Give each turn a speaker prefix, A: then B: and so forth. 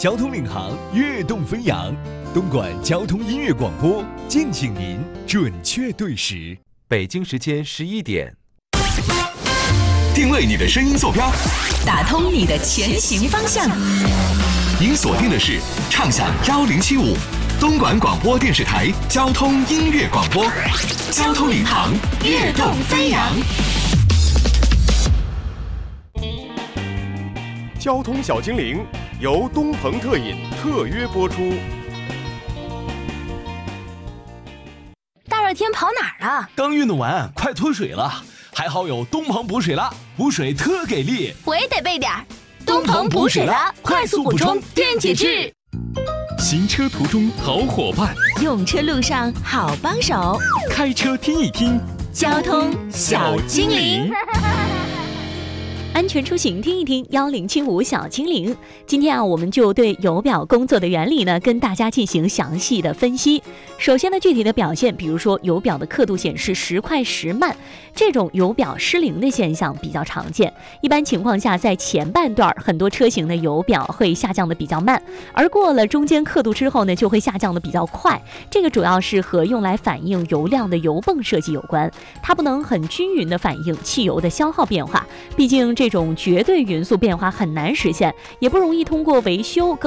A: 交通领航，跃动飞扬。东莞交通音乐广播，敬请您准确对时。
B: 北京时间11点。
C: 定位你的声音坐标，
D: 打通你的前行方向。
C: 您锁定的是畅享1075东莞广播电视台交通音乐广播，交通领航，跃动飞扬。
E: 交通小精灵由东鹏特饮特约播出。
F: 大热天跑哪儿了？
G: 刚运动完，快脱水了。还好有东鹏补水了，补水特给力。
F: 我也得备点儿。东鹏补水了，快速补充电解质。
C: 行车途中好伙伴，
D: 用车路上好帮手。
C: 开车听一听，
D: 交通小精灵。安全出行听一听1075小精灵。今天啊，我们就对油表工作的原理呢，跟大家进行详细的分析。首先呢，具体的表现，比如说油表的刻度显示时快时慢，这种油表失灵的现象比较常见。一般情况下，在前半段很多车型的油表会下降的比较慢，而过了中间刻度之后呢，就会下降的比较快。这个主要是和用来反映油量的油泵设计有关，它不能很均匀的反映汽油的消耗变化，毕竟这种绝对匀速变化很难实现，也不容易通过维修